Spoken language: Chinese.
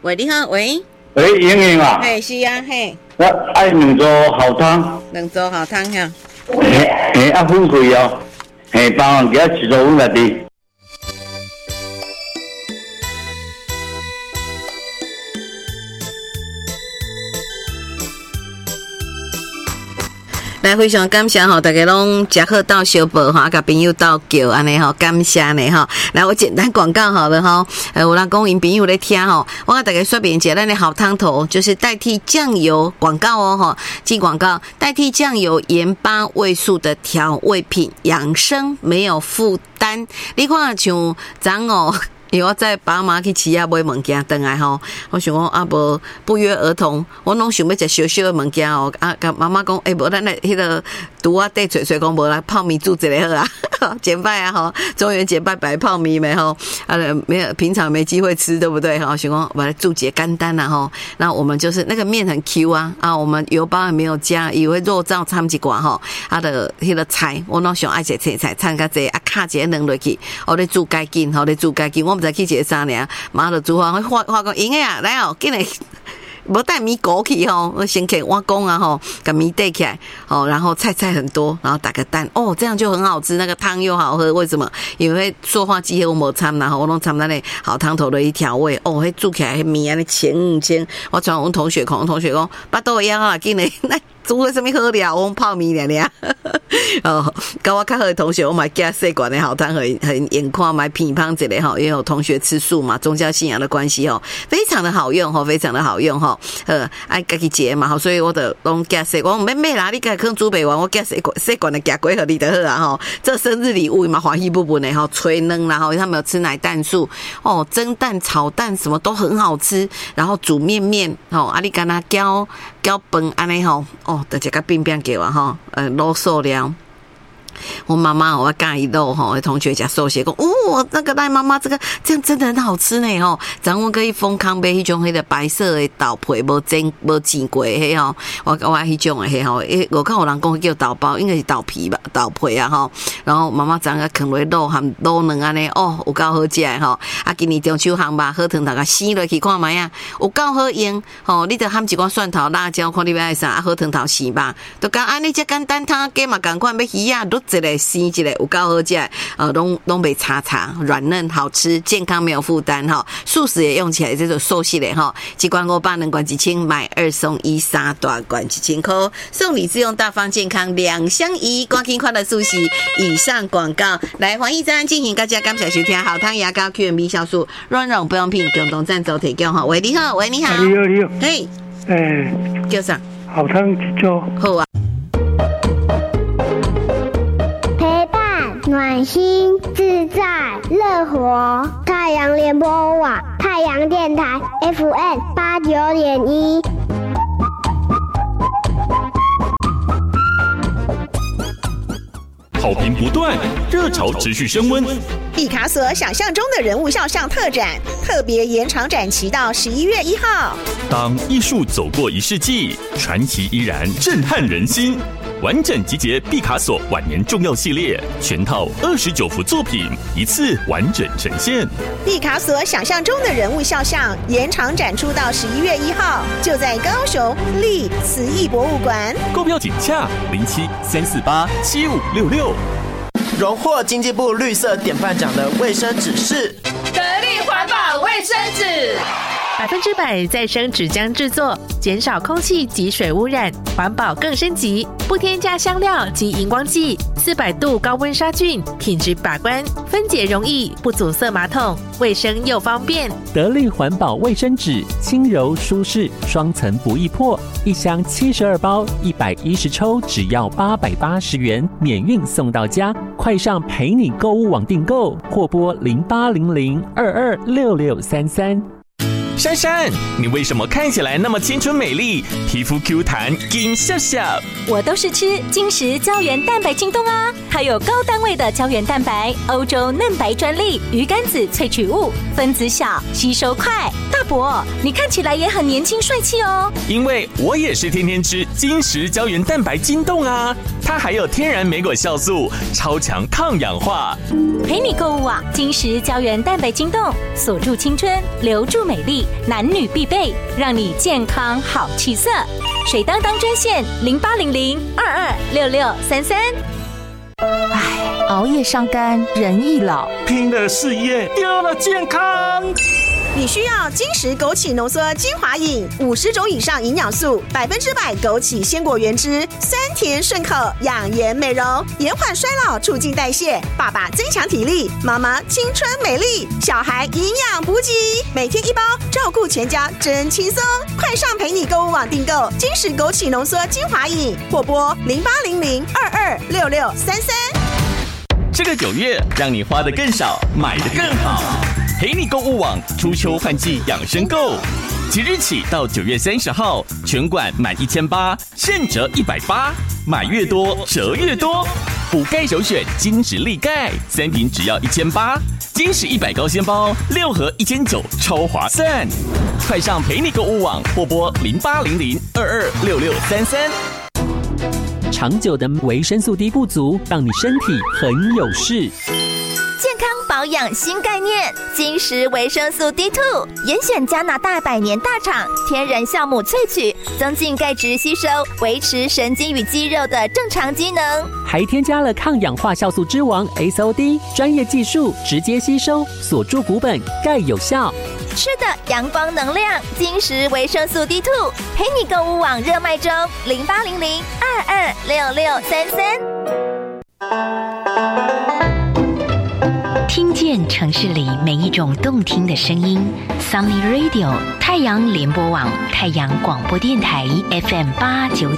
喂，你好，喂， 喂，莹莹啊， 嘿，是啊，嘿， 我爱两组好汤， 两组好汤哈， 嘿，分开哦，嘿，帮我给他一组粉来滴。 来，非常感谢吼，大家拢食好到小报哈，甲朋友到叫安尼吼，感谢呢吼。来，我简单广告好了吼，有人讲因朋友咧听吼，我甲大家说明一下，咱的好汤头就是代替酱油广告哦吼，进广告代替酱油、盐巴、味素的调味品，养生没有负担。你看像昨哦。因为我在爸妈去市啊买物件回来吼，我想讲啊无不约而同，我拢想要食小小的物件哦。啊，甲妈妈讲，无咱来迄个拄啊缀吹讲无来泡面煮一个好啊，简拜啊吼，中元节拜白泡面没吼，啊没有平常没机会吃，对不对哈？想讲我来煮一个简单啊吼，那我们就是那个面很 Q 啊，我们油包也没有加，以为肉燥掺一寡吼，的迄个菜我拢想爱食菜掺较济，卡一个卵落去，你煮解紧，你煮解紧，我再去一个啥尔，马上就煮好，发讲赢个啊，来哦，紧来，无带米枸杞吼，先给挖工啊吼，把米带起来，然后菜很多，然后打个蛋，这样就很好吃，那个汤又好喝，为什么？因为塑化剂我无掺，然后我拢掺咱的好汤头的一调味，迄煮起来米安尼清，我传阮同学讲，巴肚枵啊，紧来来。煮了什么好料？我泡面俩，跟我较好的同学，我买加细罐的好汤，很眼眶买乒乓之类哈，因为有同学吃素嘛，宗教信仰的关系非常的好用非常的好用爱自己节嘛所以我的拢加细罐，妹啦，你家可能煮不完，我加细罐的加几盒你的好啊这生日礼物嘛，欢喜不呢吹嫩啦他们有吃奶蛋素蒸蛋、炒蛋什么都很好吃，然后煮面你跟他搅饭安尼就这个冰冰给我卤素料。我妈妈我介意肉同学吃寿喜讲那个赖妈妈这样真的很好吃呢咱我可以丰康买迄种迄个白色的豆皮无煎过迄我迄种的迄我看有人讲叫豆包，应该是豆皮吧豆皮啊然后妈妈昨个放落肉含卤卵安尼有够好食的今年中秋项吧好汤头甲生落去看卖啊，有够好用你着含一寡蒜头辣椒，看你要爱啥好汤头生吧，就讲安尼这简单汤加嘛同款，要鱼啊一个生一个有够好食拢袂差软嫩好吃，健康没有负担素食也用起来这种寿喜嘞一罐500，两罐1000，买2送1，3大罐1000块，送礼自用大方健康2相1，赶紧快乐素食。以上广告来欢迎咱进行大家感谢收听好汤牙膏 QMB 酵素润溶保养品共同赞助提供喂你好，你好，嘿，叫啥？ 好汤一组， 好啊。 暖心自在乐活，太阳联播网太阳电台 FM89.1。 好评不断，热潮持续升温。 毕卡索想象中的人物肖像特展，特别延长展期到11月1号。 当艺术走过1世纪，传奇依然震撼人心。完整集结毕卡索晚年重要系列，全套29幅作品，一次完整呈现。 毕卡索想象中的人物肖像延长展出到11月1号，就在高雄立慈艺博物馆。 购票请洽07-348-7566。 荣获经济部绿色典范奖的卫生纸是得力环保卫生纸 ，100%再生纸浆制作，减少空气及水污染，环保更升级，不添加香料及荧光剂，400度高温杀菌，品质把关，分解容易，不阻塞马桶，卫生又方便。 得力环保卫生纸，轻柔舒适，双层不易破，一箱72包，110抽，只要880元，免运送到家。快上陪你购物网订购，或拨0800226633。 珊珊，你为什么看起来那么青春美丽，皮肤 Q 弹金笑笑？ 我都是吃金石胶原蛋白京东啊，它有高单位的胶原蛋白，欧洲嫩白专利，鱼肝子萃取物，分子小，吸收快。大伯，你看起来也很年轻帅气哦。 因为我也是天天吃金石胶原蛋白京东啊， 它还有天然莓果酵素，超强抗氧化。 陪你购物网，金石胶原蛋白晶冻，锁住青春，留住美丽，男女必备，让你健康好气色。水当当专线0800-226633。 熬夜伤肝，人易老； 拼了事业，丢了健康。 你需要金石枸杞浓缩精华饮，50种以上营养素，100%枸杞鲜果原汁，酸甜顺口，养颜美容，延缓衰老，促进代谢。爸爸增强体力，妈妈青春美丽，小孩营养补给，每天1包，照顾全家真轻松。快上陪你购物网订购金石枸杞浓缩精华饮，或拨0800-226633。 这个9月，让你花得更少，买得更好。陪你购物网初秋换季养生购，即日起到9月30号，全馆满1800现折180，买越多折越多。补钙首选金石力钙，3瓶只要1800，金石100高纤包6盒1900，超划算。快上陪你购物网或拨0800-226633。 长久的维生素 D 不足，让你身体很有事。 健康保养新概念，金石维生素 D2，严选加拿大100年大厂天然酵母萃取，增进钙质吸收，维持神经与肌肉的正常机能， 还添加了抗氧化酵素之王 SOD， 专业技术直接吸收，锁住骨本，钙有效。 吃的阳光能量，金石维生素 D2， 陪你购物网热卖中，0800-226633。 听见城市里每一种动听的声音 ，Sunny Radio 太阳联播网太阳广播电台 FM89。